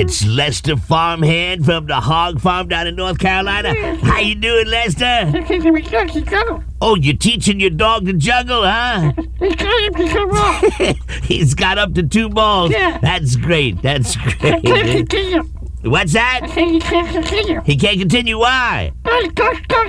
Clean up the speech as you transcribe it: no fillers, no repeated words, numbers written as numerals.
It's Lester Farmhand from the hog farm down in North Carolina. How you doing, Lester? Oh, you're teaching your dog to juggle, huh? He's got up to 2 balls. Yeah. That's great. That's great. What's that? He can't continue. He can't continue. Why?